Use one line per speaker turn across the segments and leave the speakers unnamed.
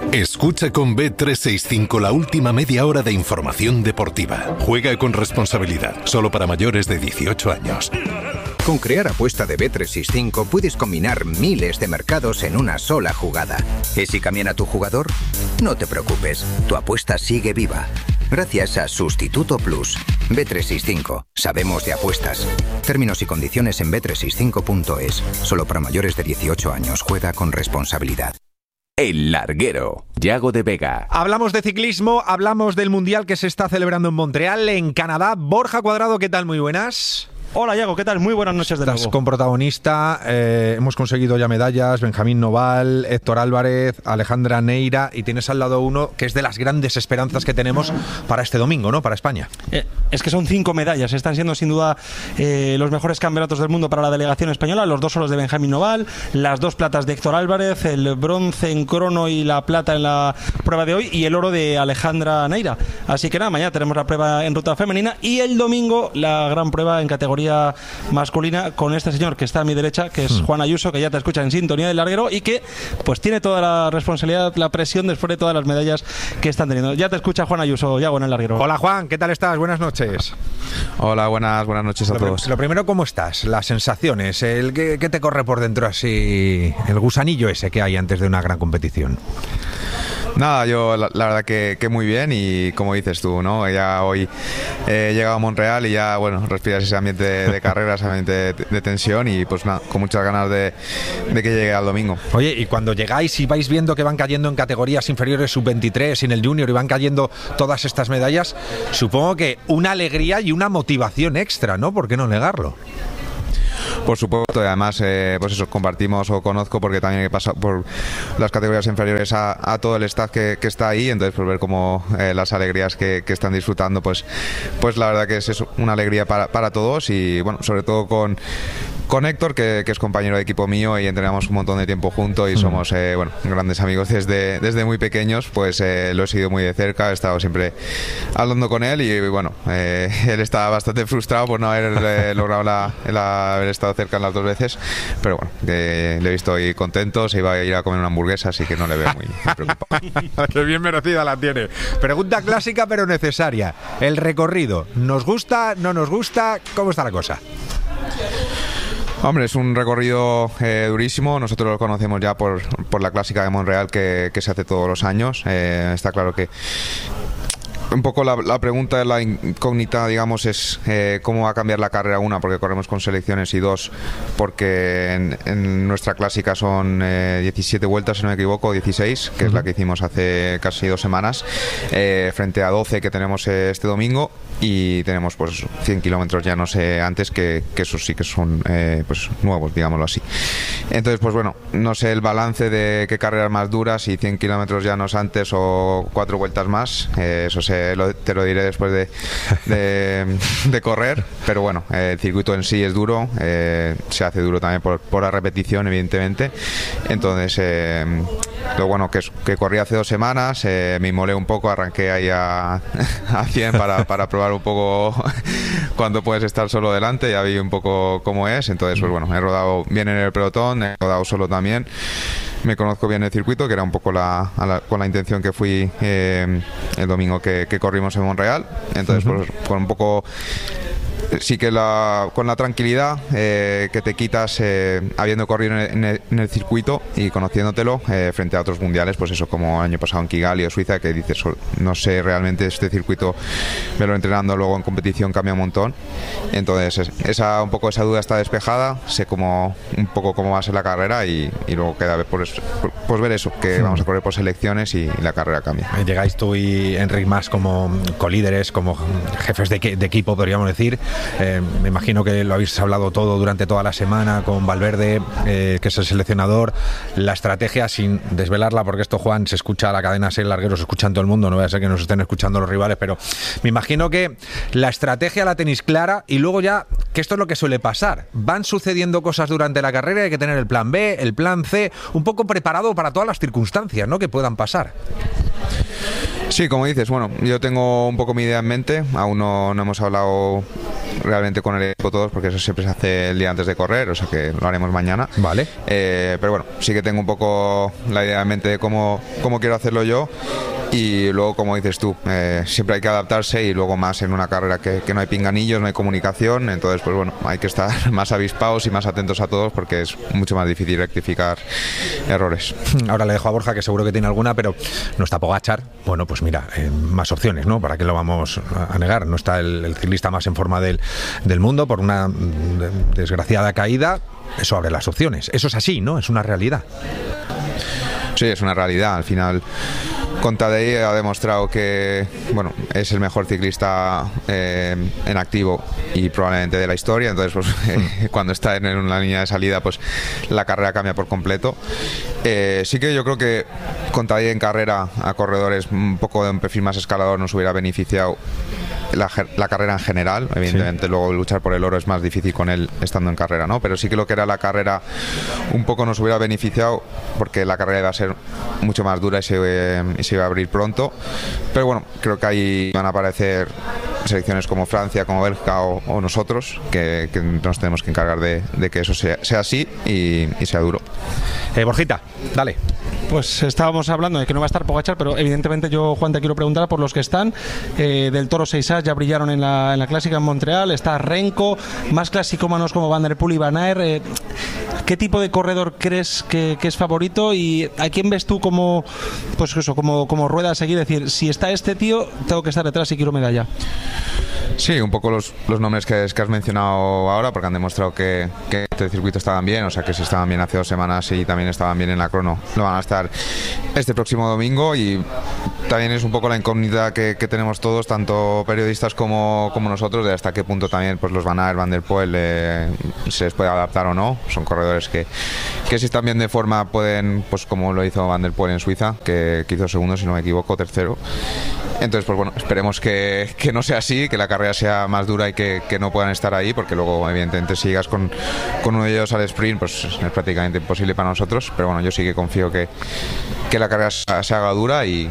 Escucha con Bet365 la última media hora de información deportiva. Juega con responsabilidad, solo para mayores de 18 años.
Con Crear Apuesta de Bet365 puedes combinar miles de mercados en una sola jugada. ¿Y si cambian a tu jugador? No te preocupes, tu apuesta sigue viva. Gracias a Sustituto Plus. Bet365. Sabemos de apuestas. Términos y condiciones en bet365.es. Solo para mayores de 18 años. Juega con responsabilidad.
El Larguero, Yago de Vega.
Hablamos de ciclismo, hablamos del Mundial que se está celebrando en Montreal, en Canadá. Borja Cuadrado, ¿qué tal? Muy buenas.
Hola, Yago, ¿qué tal? Muy buenas noches de nuevo.
Estás con protagonista, hemos conseguido ya medallas, Benjamín Noval, Héctor Álvarez, Alejandra Neira, y tienes al lado uno que es de las grandes esperanzas que tenemos para este domingo, ¿no? Para España.
Es que son 5 medallas, están siendo sin duda los mejores campeonatos del mundo para la delegación española, los 2 solos de Benjamín Noval, las 2 platas de Héctor Álvarez, el bronce en crono y la plata en la prueba de hoy, y el oro de Alejandra Neira. Así que nada, mañana tenemos la prueba en ruta femenina y el domingo la gran prueba en categoría masculina con este señor que está a mi derecha, que es Juan Ayuso, que ya te escucha en sintonía del Larguero y que pues tiene toda la responsabilidad, la presión después de todas las medallas que están teniendo. Ya te escucha Juan Ayuso, Yago, en el Larguero.
Hola Juan, ¿qué tal estás? Buenas noches.
Hola, buenas noches a todos.
Lo primero, ¿cómo estás? Las sensaciones, ¿qué te corre por dentro así, el gusanillo ese que hay antes de una gran competición?
Nada, yo la verdad que muy bien, y como dices tú, ¿no? Ya hoy he llegado a Montreal y ya, bueno, respiras ese ambiente de carrera, ese ambiente de tensión, y pues nada, con muchas ganas de que llegue al domingo.
Oye, y cuando llegáis y vais viendo que van cayendo en categorías inferiores sub-23 y en el junior y van cayendo todas estas medallas, supongo que una alegría y una motivación extra, ¿no? ¿Por qué no negarlo?
Por supuesto, y además pues eso, compartimos o conozco, porque también he pasado por las categorías inferiores a todo el staff que está ahí, entonces pues ver cómo las alegrías que están disfrutando, pues la verdad que es eso, una alegría para todos, y bueno, sobre todo con Héctor, que es compañero de equipo mío y entrenamos un montón de tiempo juntos y somos bueno, grandes amigos desde muy pequeños. Pues lo he seguido muy de cerca, he estado siempre hablando con él, y bueno, él estaba bastante frustrado por no haber logrado haber estado cerca en las 2 veces, pero bueno, le he visto ahí contento, se iba a ir a comer una hamburguesa, así que no le veo muy preocupado.
Qué bien merecida la tiene. Pregunta clásica pero necesaria: el recorrido, ¿nos gusta, no nos gusta? ¿Cómo está la cosa?
Hombre, es un recorrido durísimo. Nosotros lo conocemos ya por la clásica de Montreal que se hace todos los años. Está claro que un poco la pregunta, la incógnita, digamos, es cómo va a cambiar la carrera, una, porque corremos con selecciones, y dos, porque en nuestra clásica son 17 vueltas, si no me equivoco, 16, que es la que hicimos hace casi 2 semanas, frente a 12 que tenemos este domingo, y tenemos pues 100 kilómetros ya no sé antes, que esos sí que son pues nuevos, digámoslo así. Entonces, pues bueno, no sé el balance de qué carreras más duras, si 100 kilómetros llanos antes o 4 vueltas más, eso te lo diré después de correr, pero bueno, el circuito en sí es duro, se hace duro también por la repetición, evidentemente. Entonces, lo bueno que corrí hace 2 semanas, me inmolé un poco, arranqué ahí a 100 para probar un poco cuando puedes estar solo delante, ya vi un poco cómo es. Entonces, pues bueno, he rodado bien en el pelotón, he rodado solo también, me conozco bien el circuito, que era un poco con la intención que fui el domingo que corrimos en Montreal. Entonces, pues con un poco, sí que con la tranquilidad que te quitas habiendo corrido en el circuito y conociéndotelo, frente a otros mundiales, pues eso, como el año pasado en Kigali o Suiza, que dices, no sé, realmente este circuito, verlo entrenando luego en competición cambia un montón. Entonces un poco esa duda está despejada, sé un poco cómo va a ser la carrera, y luego queda pues ver eso, que vamos a correr por selecciones y la carrera cambia.
Llegáis tú y Enric Mas como colíderes, como jefes de equipo, podríamos decir. Me imagino que lo habéis hablado todo durante toda la semana con Valverde, que es el seleccionador. La estrategia, sin desvelarla, porque esto, Juan, se escucha a la cadena SER Larguero, se escucha en todo el mundo, no voy a ser que nos estén escuchando los rivales, pero me imagino que la estrategia la tenéis clara, y luego ya, que esto es lo que suele pasar, van sucediendo cosas durante la carrera, hay que tener el plan B, el plan C, un poco preparado para todas las circunstancias, ¿no?, que puedan pasar.
Sí, como dices, bueno, yo tengo un poco mi idea en mente, aún no hemos hablado realmente con el equipo todos, porque eso siempre se hace el día antes de correr, o sea que lo haremos mañana.
Vale.
Pero bueno, sí que tengo un poco la idea en mente de cómo quiero hacerlo yo. Y luego, como dices tú, siempre hay que adaptarse, y luego más en una carrera que no hay pinganillos, no hay comunicación, entonces pues bueno, hay que estar más avispados y más atentos a todos, porque es mucho más difícil rectificar errores.
Ahora le dejo a Borja, que seguro que tiene alguna, pero no está Pogačar. Bueno, pues mira, más opciones, ¿no? ¿Para qué lo vamos a negar? No está el ciclista más en forma del mundo por una desgraciada caída. Eso abre las opciones. Eso es así, ¿no? Es una realidad.
Sí, es una realidad. Al final, con Tadej ha demostrado que, bueno, es el mejor ciclista en activo y probablemente de la historia. Entonces, pues, cuando está en una línea de salida, pues la carrera cambia por completo. Sí que yo creo que con Tadej en carrera a corredores un poco de un perfil más escalador nos hubiera beneficiado la carrera en general. Evidentemente, sí. Luego luchar por el oro es más difícil con él estando en carrera, ¿no? Pero sí que lo que era la carrera un poco nos hubiera beneficiado, porque la carrera iba a ser mucho más dura y se iba a abrir pronto. Pero bueno, creo que ahí van a aparecer selecciones como Francia, como Bélgica o nosotros, que nos tenemos que encargar de que eso sea así y sea duro.
Borjita, dale.
Pues estábamos hablando de que no va a estar Pogačar, pero evidentemente yo, Juan, te quiero preguntar por los que están. Del Toro 6A ya brillaron en la clásica en Montreal. Está Renko, más clasicómanos como Van der Poel y Van Aert. ¿Qué tipo de corredor crees que es favorito, y a quién ves tú como, pues eso, como rueda a seguir? Es decir, si está este tío, tengo que estar detrás y quiero medalla.
Sí, un poco los nombres que has mencionado ahora, porque han demostrado que este circuito estaban bien, o sea que si estaban bien hace 2 semanas y también estaban bien en la crono, lo van a estar este próximo domingo. Y también es un poco la incógnita que tenemos todos, tanto periodistas como nosotros, de hasta qué punto también pues los Van Aert, Van der Poel se les puede adaptar o no. Son corredores que si están bien de forma pueden, pues como lo hizo Van der Poel en Suiza, que hizo segundo, si no me equivoco, tercero. Entonces, pues bueno, esperemos que no sea así, que la carrera sea más dura y que no puedan estar ahí, porque luego, evidentemente, si llegas con uno de ellos al sprint, pues es prácticamente imposible para nosotros. Pero bueno, yo sí que confío que la carrera se haga dura y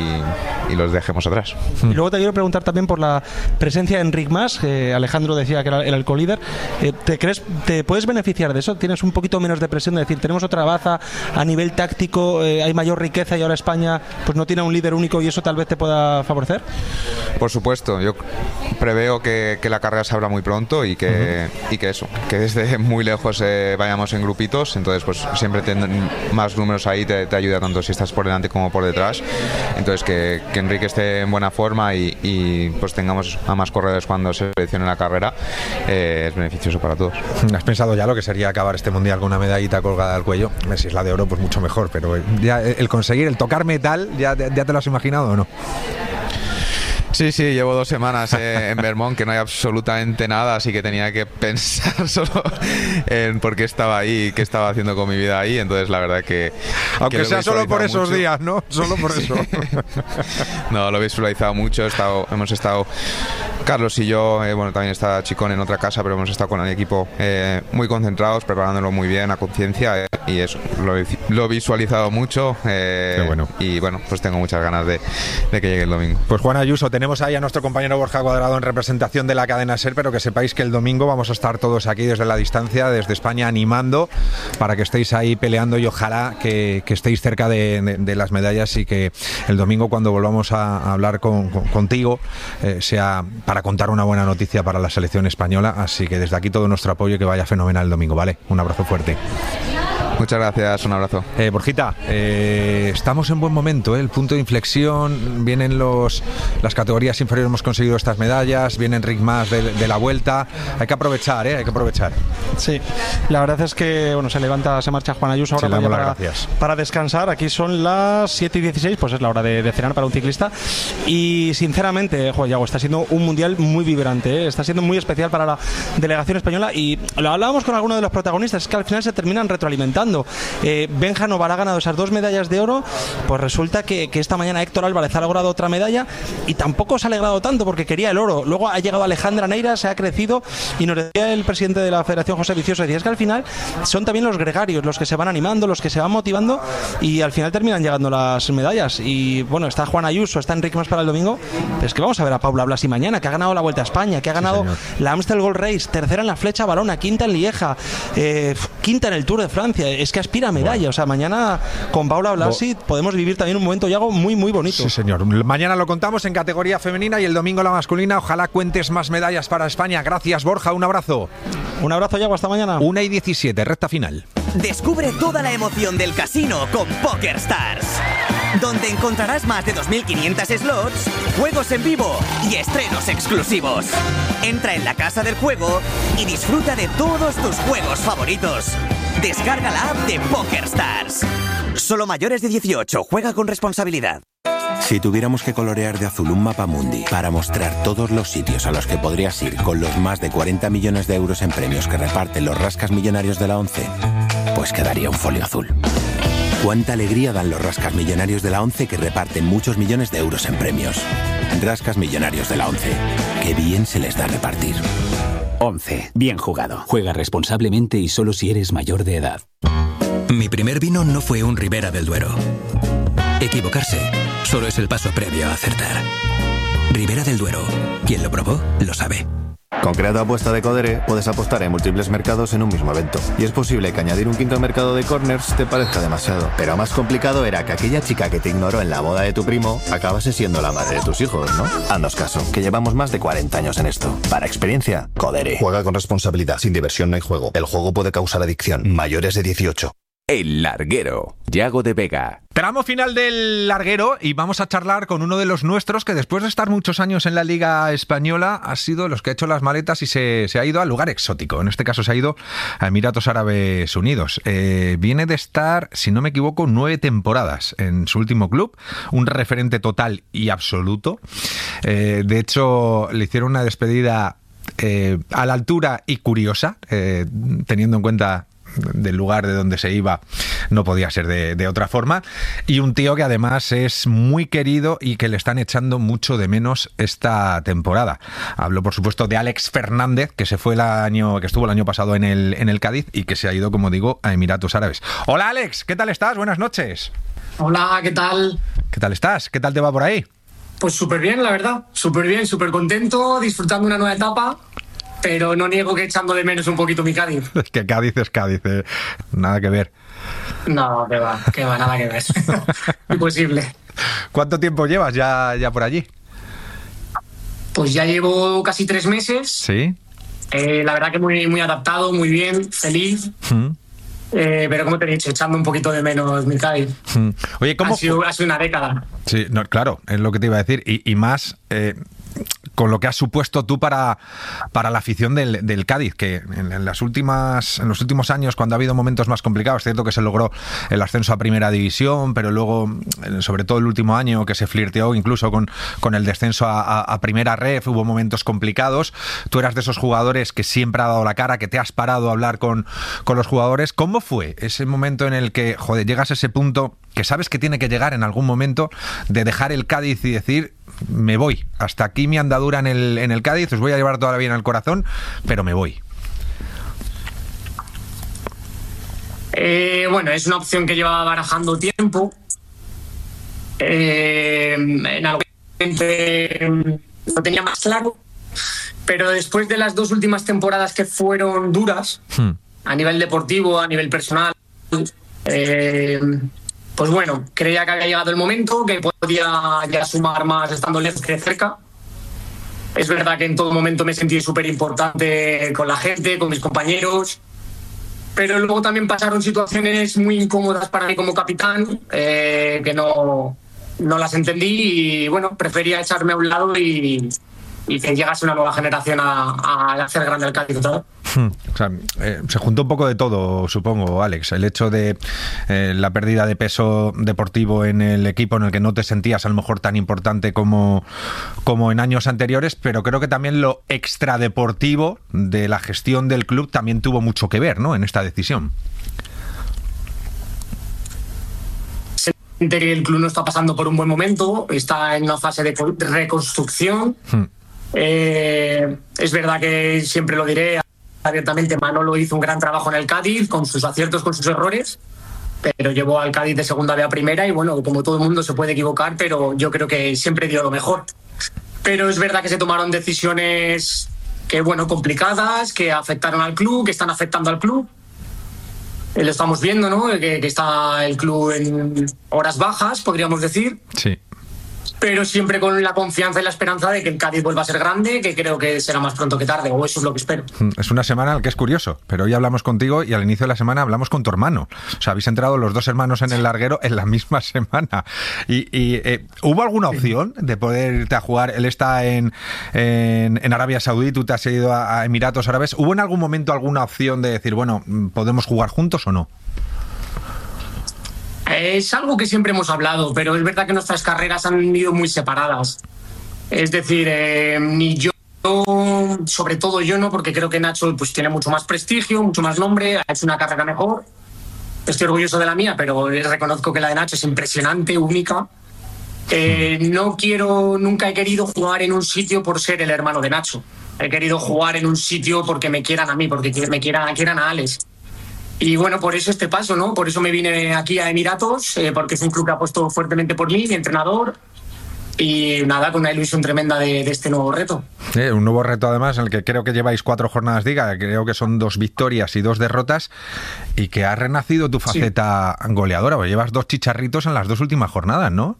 los dejemos atrás.
Y luego te quiero preguntar también por la presencia de Enric Mas. Alejandro decía que era el co-líder. ¿Te puedes beneficiar de eso? ¿Tienes un poquito menos de presión de decir, tenemos otra baza a nivel táctico, hay mayor riqueza y ahora España pues no tiene un líder único, y eso tal vez te pueda favorecer?
Por supuesto, yo preveo que la carrera se abra muy pronto y que eso, que desde muy lejos vayamos en grupitos. Entonces pues siempre más números ahí te ayuda, tanto si estás por delante como por detrás. Entonces que Enrique esté en buena forma y pues tengamos a más corredores cuando se seleccione la carrera, es beneficioso para todos.
¿Has pensado ya lo que sería acabar este mundial con una medallita colgada al cuello? Si es la de oro, pues mucho mejor, pero ya el conseguir, el tocar metal, ¿ya te lo has imaginado o no?
Sí, llevo 2 semanas en Vermont, que no hay absolutamente nada, así que tenía que pensar solo en por qué estaba ahí y qué estaba haciendo con mi vida ahí. Entonces la verdad que
aunque sea solo por esos mucho. Días, ¿no? Solo por eso.
No, lo he visualizado mucho. Hemos estado Carlos y yo, bueno, también está Chicón en otra casa, pero hemos estado con el equipo muy concentrados, preparándolo muy bien a conciencia, y eso, lo he visualizado mucho.
Qué bueno.
Y bueno, pues tengo muchas ganas de que llegue el domingo.
Pues Juan Ayuso, tenemos ahí a nuestro compañero Borja Cuadrado en representación de la cadena SER, pero que sepáis que el domingo vamos a estar todos aquí desde la distancia, desde España, animando para que estéis ahí peleando, y ojalá que estéis cerca de las medallas, y que el domingo, cuando volvamos a hablar contigo, sea para contar una buena noticia para la selección española. Así que desde aquí todo nuestro apoyo, y que vaya fenomenal el domingo, ¿vale? Un abrazo fuerte.
Muchas gracias, un abrazo.
Borjita, estamos en buen momento, el punto de inflexión. Vienen las categorías inferiores, hemos conseguido estas medallas, viene Enric Mas de la Vuelta. Hay que aprovechar, hay que aprovechar.
Sí, la verdad es que bueno, se marcha Juan Ayuso ahora para descansar. Aquí son las 7:16, pues es la hora de cenar para un ciclista. Y sinceramente, Yago, está siendo un mundial muy vibrante, está siendo muy especial para la delegación española, y lo hablábamos con algunos de los protagonistas, es que al final se terminan retroalimentando. motivando. Benja Noval ha ganado esas 2 medallas de oro, pues resulta que esta mañana Héctor Álvarez ha logrado otra medalla y tampoco se ha alegrado tanto porque quería el oro. Luego ha llegado Alejandra Neira, se ha crecido, y nos decía el presidente de la Federación, José Vicioso, decía, es que al final son también los gregarios los que se van animando, los que se van motivando, y al final terminan llegando las medallas. Y bueno, está Juan Ayuso, está Enrique Mas para el domingo, pero es que vamos a ver a Paula Blasi mañana, que ha ganado la Vuelta a España, que ha ganado la Amstel Gold Race, tercera en la Flecha Valona, quinta en Lieja, quinta en el Tour de Francia. Es que aspira a medalla. O sea, mañana con Paula Blasi podemos vivir también un momento, Yago, muy muy bonito.
Sí, señor. Mañana lo contamos en categoría femenina y el domingo la masculina. Ojalá cuentes más medallas para España. Gracias, Borja, un abrazo.
Un abrazo, Yago, hasta mañana.
1:17, recta final.
Descubre toda la emoción del casino con PokerStars, donde encontrarás más de 2.500 slots, juegos en vivo y estrenos exclusivos. Entra en la casa del juego y disfruta de todos tus juegos favoritos. Descarga la app de PokerStars. Solo mayores de 18, juega con responsabilidad.
Si tuviéramos que colorear de azul un mapa mundi para mostrar todos los sitios a los que podrías ir con los más de 40 millones de euros en premios que reparten los rascas millonarios de la ONCE, pues quedaría un folio azul. Cuánta alegría dan los rascas millonarios de la ONCE que reparten muchos millones de euros en premios. Rascas millonarios de la ONCE. Qué bien se les da repartir.
ONCE. Bien jugado. Juega responsablemente y solo si eres mayor de edad.
Mi primer vino no fue un Ribera del Duero. Equivocarse solo es el paso previo a acertar. Ribera del Duero. Quien lo probó, lo sabe.
Con Creato Apuesta de Codere puedes apostar en múltiples mercados en un mismo evento. Y es posible que añadir un quinto mercado de corners te parezca demasiado. Pero más complicado era que aquella chica que te ignoró en la boda de tu primo acabase siendo la madre de tus hijos, ¿no? Haznos caso, que llevamos más de 40 años en esto. Para experiencia, Codere.
Juega con responsabilidad. Sin diversión no hay juego. El juego puede causar adicción. Mayores de 18.
El Larguero, Yago de Vega.
Tramo final del Larguero y vamos a charlar con uno de los nuestros que después de estar muchos años en la Liga Española ha sido los que ha hecho las maletas y se ha ido al lugar exótico. En este caso se ha ido a Emiratos Árabes Unidos. Viene de estar, si no me equivoco, 9 temporadas en su último club, un referente total y absoluto. De hecho, le hicieron una despedida a la altura y curiosa, teniendo en cuenta del lugar de donde se iba, no podía ser de otra forma, y un tío que además es muy querido y que le están echando mucho de menos esta temporada. Hablo, por supuesto, de Alex Fernández, que estuvo el año pasado en el Cádiz y que se ha ido, como digo, a Emiratos Árabes. Hola, Alex, ¿qué tal estás? Buenas noches.
Hola, ¿qué tal?
¿Qué tal estás? ¿Qué tal te va por ahí?
Pues súper bien, la verdad, súper bien, súper contento, disfrutando una nueva etapa. Pero no niego que echando de menos un poquito mi Cádiz.
Es que Cádiz es Cádiz, nada que ver.
No, que va, nada que ver. Imposible.
¿Cuánto tiempo llevas ya por allí?
Pues ya llevo casi 3 meses.
Sí.
La verdad que muy adaptado, muy bien, feliz. Pero como te he dicho, echando un poquito de menos mi Cádiz.
Oye, ¿cómo
ha sido una década.
Sí, no, claro, es lo que te iba a decir. Y más con lo que has supuesto tú para la afición del Cádiz, que en los últimos años, cuando ha habido momentos más complicados, es cierto que se logró el ascenso a Primera División, pero luego, sobre todo el último año, que se flirteó incluso con el descenso a Primera Ref, hubo momentos complicados. Tú eras de esos jugadores que siempre ha dado la cara, que te has parado a hablar con los jugadores. ¿Cómo fue ese momento en el que, llegas a ese punto que sabes que tiene que llegar en algún momento, de dejar el Cádiz y decir: me voy, hasta aquí mi andadura en el Cádiz, os voy a llevar toda la vida en el corazón, pero me voy?
Bueno, es una opción que llevaba barajando tiempo. En algún momento lo tenía más claro, pero después de las 2 últimas temporadas que fueron duras, a nivel deportivo, a nivel personal, pues bueno, creía que había llegado el momento, que podía ya sumar más estando lejos que cerca. Es verdad que en todo momento me sentí súper importante con la gente, con mis compañeros, pero luego también pasaron situaciones muy incómodas para mí como capitán, que no las entendí, y bueno, prefería echarme a un lado y que llegase una nueva generación a hacer grande el Cádiz otra vez.
O sea, se juntó un poco de todo, supongo, Alex. El hecho de la pérdida de peso deportivo en el equipo, en el que no te sentías a lo mejor tan importante como en años anteriores, pero creo que también lo extradeportivo de la gestión del club también tuvo mucho que ver, ¿no?, en esta decisión.
el club no está pasando por un buen momento, está en una fase de reconstrucción. Es verdad que siempre lo diré abiertamente, Manolo hizo un gran trabajo en el Cádiz, con sus aciertos, con sus errores, pero llevó al Cádiz de segunda B a primera y bueno, como todo el mundo se puede equivocar, pero yo creo que siempre dio lo mejor. Pero es verdad que se tomaron decisiones que, bueno, complicadas, que afectaron al club, que están afectando al club. Lo estamos viendo, ¿no? Que está el club en horas bajas, podríamos decir.
Sí.
Pero siempre con la confianza y la esperanza de que el Cádiz vuelva a ser grande, que creo que será más pronto que tarde, o eso es lo que espero.
Es una semana en la que es curioso, pero hoy hablamos contigo y al inicio de la semana hablamos con tu hermano. O sea, habéis entrado los dos hermanos en el larguero en la misma semana. Y ¿hubo alguna opción de poder irte a jugar? Él está en Arabia Saudí, tú te has ido a Emiratos Árabes. ¿Hubo en algún momento alguna opción de decir, bueno, ¿podemos jugar juntos o no?
Es algo que siempre hemos hablado, pero es verdad que nuestras carreras han ido muy separadas. Es decir, ni yo, sobre todo yo no, porque creo que Nacho pues tiene mucho más prestigio, mucho más nombre, ha hecho una carrera mejor. Estoy orgulloso de la mía, pero reconozco que la de Nacho es impresionante, única. Nunca he querido jugar en un sitio por ser el hermano de Nacho. He querido jugar en un sitio porque me quieran a mí, porque quieran a Alex. Y bueno, por eso este paso, ¿no? Por eso me vine aquí a Emiratos, porque es un club que ha apostado fuertemente por mí, mi entrenador, y nada, con una ilusión tremenda de este nuevo reto.
Un nuevo reto además en el que creo que lleváis 4 jornadas de liga, creo que son 2 victorias y 2 derrotas, y que ha renacido tu faceta goleadora, porque llevas 2 chicharritos en las 2 últimas jornadas, ¿no?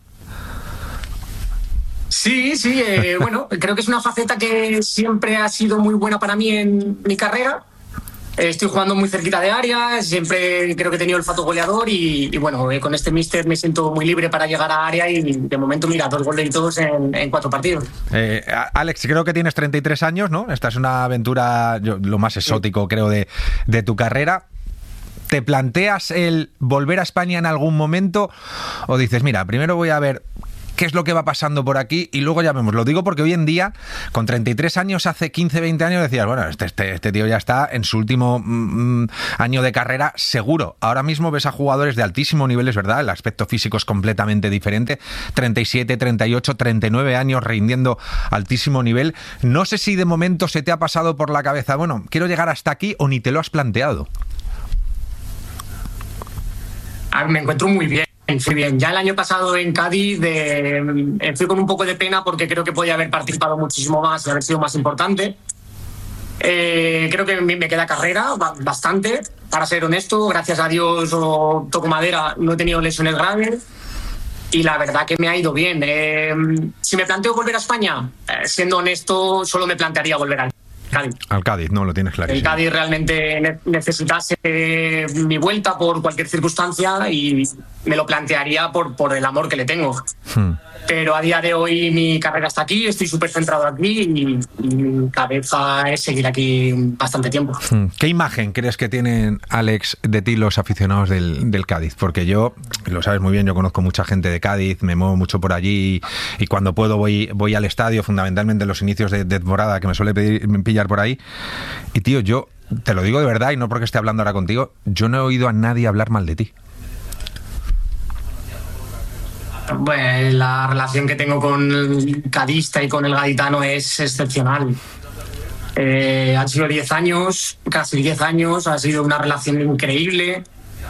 Sí, bueno, creo que es una faceta que siempre ha sido muy buena para mí en mi carrera. Estoy jugando muy cerquita de área, siempre creo que he tenido el olfato goleador y bueno, con este míster me siento muy libre para llegar a área y de momento, mira, 2 goles en 4 partidos.
Alex, creo que tienes 33 años, ¿no? Esta es una aventura, lo más exótico, creo, de tu carrera. ¿Te planteas el volver a España en algún momento o dices, mira, primero voy a ver qué es lo que va pasando por aquí y luego ya vemos? Lo digo porque hoy en día, con 33 años, hace 15, 20 años, decías, bueno, este tío ya está en su último año de carrera seguro. Ahora mismo ves a jugadores de altísimo nivel, es verdad, el aspecto físico es completamente diferente, 37, 38, 39 años rindiendo altísimo nivel. No sé si de momento se te ha pasado por la cabeza, bueno, quiero llegar hasta aquí, o ni te lo has planteado.
Me encuentro muy bien. Fui bien. Ya el año pasado en Cádiz fui con un poco de pena porque creo que podía haber participado muchísimo más y haber sido más importante. Creo que me queda carrera bastante, para ser honesto. Gracias a Dios, o toco madera, no he tenido lesiones graves y la verdad que me ha ido bien. Si me planteo volver a España, siendo honesto, solo me plantearía volver al Cádiz.
Al Cádiz, no, lo tienes clarísimo.
El Cádiz realmente necesitase mi vuelta por cualquier circunstancia y me lo plantearía por el amor que le tengo. Pero a día de hoy mi carrera está aquí, estoy súper centrado aquí y mi cabeza es seguir aquí bastante tiempo.
¿Qué imagen crees que tienen, Alex, de ti los aficionados del Cádiz? Porque yo, lo sabes muy bien, yo conozco mucha gente de Cádiz, me muevo mucho por allí y cuando puedo voy al estadio, fundamentalmente en los inicios de temporada, que me suele pillar por ahí. Y tío, yo te lo digo de verdad y no porque esté hablando ahora contigo, yo no he oído a nadie hablar mal de ti.
Bueno, la relación que tengo con el cadista y con el gaditano es excepcional. Han sido 10 años, casi 10 años, ha sido una relación increíble,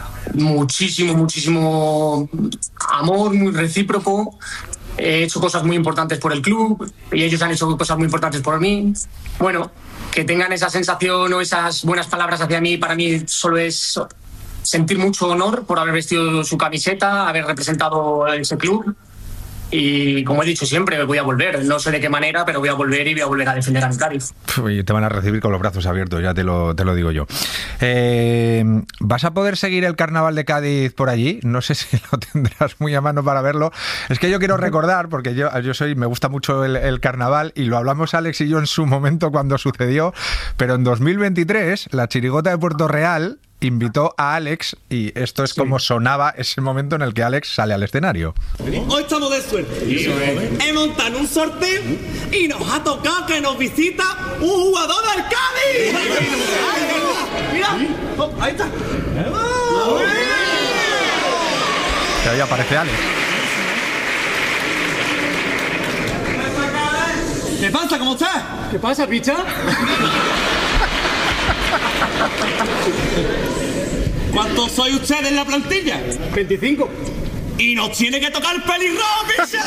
muchísimo amor, muy recíproco. He hecho cosas muy importantes por el club y ellos han hecho cosas muy importantes por mí. Bueno, que tengan esa sensación o esas buenas palabras hacia mí, para mí solo es sentir mucho honor por haber vestido su camiseta, haber representado ese club. Y como he dicho siempre, voy a volver. No sé de qué manera, pero voy a volver y voy a volver a defender a mi Cádiz.
Y te van a recibir con los brazos abiertos, ya te lo digo yo. ¿Vas a poder seguir el Carnaval de Cádiz por allí? No sé si lo tendrás muy a mano para verlo. Es que yo quiero recordar, porque me gusta mucho el Carnaval, y lo hablamos Alex y yo en su momento cuando sucedió, pero en 2023 la Chirigota de Puerto Real invitó a Alex y esto es como sonaba ese momento en el que Alex sale al escenario.
Hoy estamos de suerte. He montado un sorteo y nos ha tocado que nos visita un jugador del Cádiz. Mira, ahí está.
Que ahí aparece Alex.
¿Qué pasa? ¿Cómo estás? ¿Qué pasa, picha? ¿Cuántos sois ustedes en la plantilla? 25. Y nos tiene que tocar el pelirrojo, picha.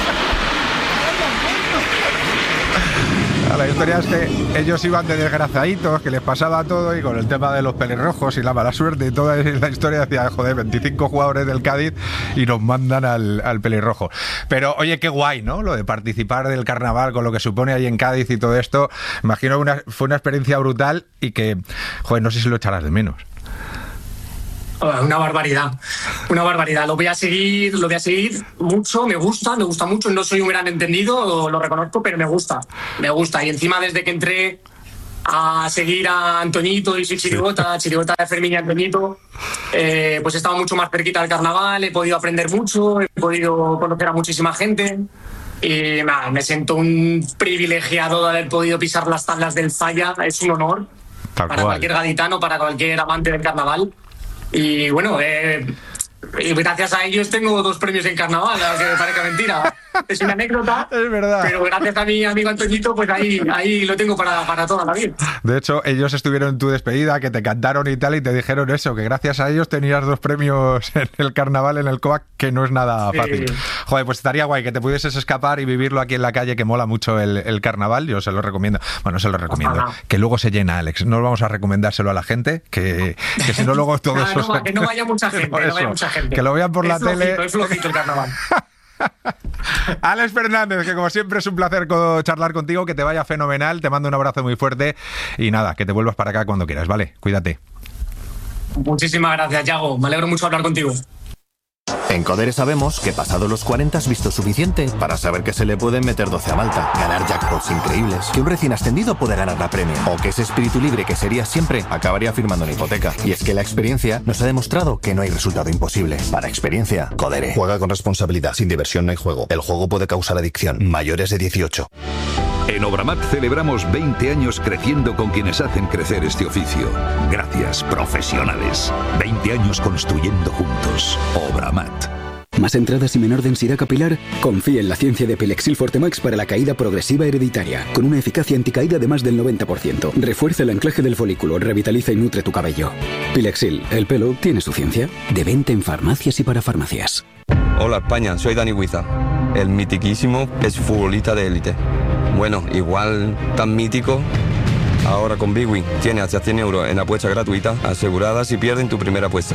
La historia es que ellos iban de desgraciaditos, que les pasaba todo, y con el tema de los pelirrojos y la mala suerte y toda la historia decía, joder, 25 jugadores del Cádiz y nos mandan al pelirrojo. Pero oye, qué guay, ¿no? Lo de participar del carnaval con lo que supone ahí en Cádiz y todo esto. Imagino que fue una experiencia brutal y que, joder, no sé si lo echarás de menos.
Una barbaridad. Lo voy a seguir mucho, me gusta mucho. No soy un gran entendido, lo reconozco, pero me gusta. Y encima, desde que entré a seguir a Antoñito y su chirigota de Fermín y Antoñito, pues he estado mucho más cerquita del carnaval, he podido aprender mucho, he podido conocer a muchísima gente. Y me siento un privilegiado de haber podido pisar las tablas del Falla. Es un honor para cualquier gaditano, para cualquier amante del carnaval. Y bueno, y gracias a ellos tengo 2 premios en carnaval, aunque me parezca mentira. Es una anécdota,
es verdad.
Pero gracias a mi amigo Antoñito, pues ahí lo tengo para toda la vida.
De hecho, ellos estuvieron en tu despedida, que te cantaron y tal, y te dijeron eso, que gracias a ellos tenías 2 premios en el carnaval, en el COAC, que no es nada fácil. Joder, pues estaría guay que te pudieses escapar y vivirlo aquí en la calle, que mola mucho el carnaval. Yo se lo recomiendo. Bueno, se lo recomiendo. Ojalá. Que luego se llena, Alex. No vamos a recomendárselo a la gente, que si no luego todo eso...
No, que no vaya mucha gente,
Que lo vean por la tele.
Es flojito el carnaval.
Alex Fernández, que como siempre es un placer charlar contigo, que te vaya fenomenal, te mando un abrazo muy fuerte y nada, que te vuelvas para acá cuando quieras, ¿vale? Cuídate.
Muchísimas gracias, Yago, me alegro mucho de hablar contigo.
En Codere sabemos que pasado los 40 has visto suficiente para saber que se le pueden meter 12 a Malta, ganar jackpots increíbles, que un recién ascendido puede ganar la Premier, o que ese espíritu libre que serías siempre acabaría firmando una hipoteca. Y es que la experiencia nos ha demostrado que no hay resultado imposible. Para experiencia, Codere.
Juega con responsabilidad. Sin diversión no hay juego. El juego puede causar adicción. Mayores de 18.
En Obramat celebramos 20 años creciendo con quienes hacen crecer este oficio. Gracias, profesionales. 20 años construyendo juntos. Obramat.
¿Más entradas y menor densidad capilar? Confía en la ciencia de Pilexil Fortemax para la caída progresiva hereditaria, con una eficacia anticaída de más del 90%. Refuerza el anclaje del folículo, revitaliza y nutre tu cabello. Pilexil, el pelo tiene su ciencia. De venta en farmacias y para farmacias.
Hola España, soy Dani Huiza. El mitiquísimo es futbolista de élite. Bueno, igual tan mítico. Ahora con Bwin tiene hasta 100 euros en apuestas gratuitas aseguradas si pierden tu primera apuesta.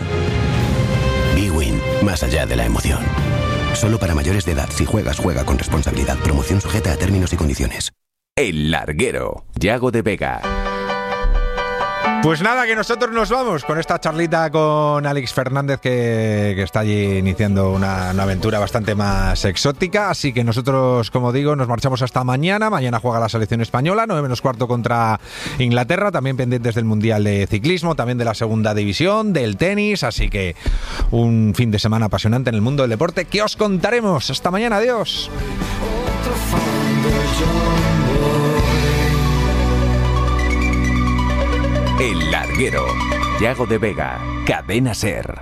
Bwin, más allá de la emoción. Solo para mayores de edad. Si juegas, juega con responsabilidad. Promoción sujeta a términos y condiciones.
El Larguero, Yago de Vega.
Pues nada, que nosotros nos vamos con esta charlita con Alex Fernández, que está allí iniciando una aventura bastante más exótica. Así que nosotros, como digo, nos marchamos hasta mañana. Mañana juega la selección española, 9:15 contra Inglaterra. También pendientes del Mundial de Ciclismo, también de la Segunda División, del tenis. Así que un fin de semana apasionante en el mundo del deporte que os contaremos. Hasta mañana, adiós.
El Larguero, Yago de Vega, Cadena SER.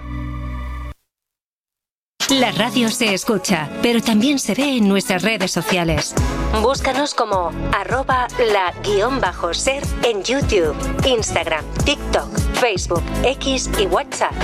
La radio se escucha, pero también se ve en nuestras redes sociales. Búscanos como @la_ser en YouTube, Instagram, TikTok, Facebook, X y WhatsApp.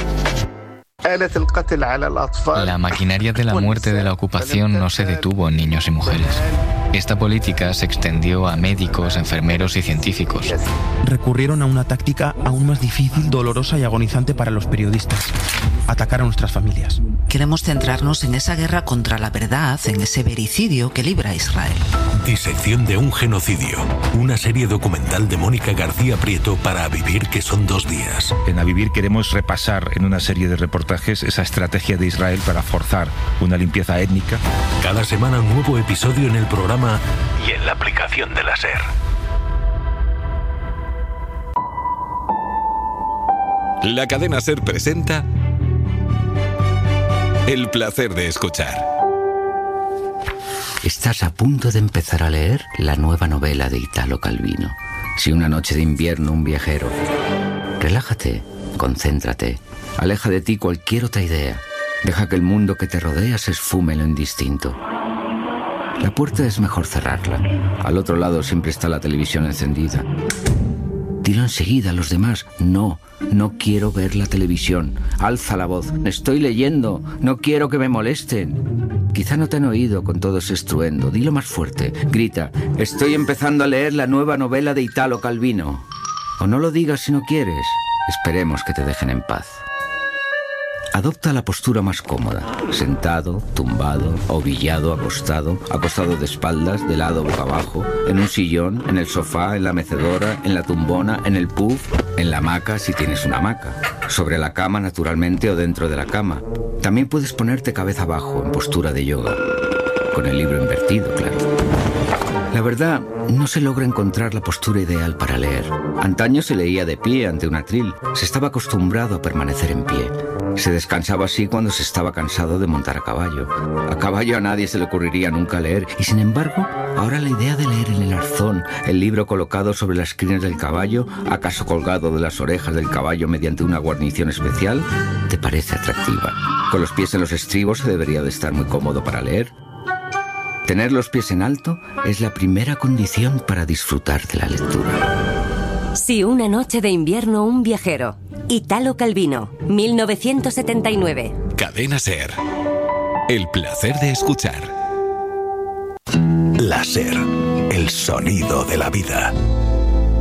La maquinaria de la muerte de la ocupación no se detuvo en niños y mujeres. Esta política se extendió a médicos, enfermeros y científicos.
Recurrieron a una táctica aún más difícil, dolorosa y agonizante para los periodistas: atacar a nuestras familias.
Queremos centrarnos en esa guerra contra la verdad, en ese vericidio que libra Israel.
Disección de un genocidio. Una serie documental de Mónica García Prieto para A Vivir, que son 2 días.
En A Vivir queremos repasar en una serie de reportajes esa estrategia de Israel para forzar una limpieza étnica.
Cada semana un nuevo episodio en el programa y en la aplicación de la SER.
La cadena SER presenta El placer de escuchar.
Estás a punto de empezar a leer la nueva novela de Italo Calvino. Si una noche de invierno un viajero. Relájate, concéntrate, aleja de ti cualquier otra idea Deja que el mundo que te rodea se esfume en lo indistinto. La puerta es mejor cerrarla. Al otro lado siempre está la televisión encendida. Dilo enseguida a los demás. No quiero ver la televisión. Alza la voz. Estoy leyendo. No quiero que me molesten. Quizá no te han oído con todo ese estruendo. Dilo más fuerte. Grita. Estoy empezando a leer la nueva novela de Italo Calvino. O no lo digas si no quieres. Esperemos que te dejen en paz. Adopta la postura más cómoda, sentado, tumbado, ovillado, acostado de espaldas, de lado boca abajo, en un sillón, en el sofá, en la mecedora, en la tumbona, en el puff, en la hamaca si tienes una hamaca, sobre la cama naturalmente o dentro de la cama. También puedes ponerte cabeza abajo, en postura de yoga, con el libro invertido, claro. La verdad, no se logra encontrar la postura ideal para leer. Antaño se leía de pie ante un atril, se estaba acostumbrado a permanecer en pie. Se descansaba así cuando se estaba cansado de montar a caballo. A caballo a nadie se le ocurriría nunca leer, y sin embargo, ahora la idea de leer en el arzón, el libro colocado sobre las crines del caballo, acaso colgado de las orejas del caballo mediante una guarnición especial, te parece atractiva. Con los pies en los estribos se debería de estar muy cómodo para leer. Tener los pies en alto es la primera condición para disfrutar de la lectura.
Si una noche de invierno un viajero. Italo Calvino, 1979.
Cadena SER. El placer de escuchar.
La SER, el sonido de la vida.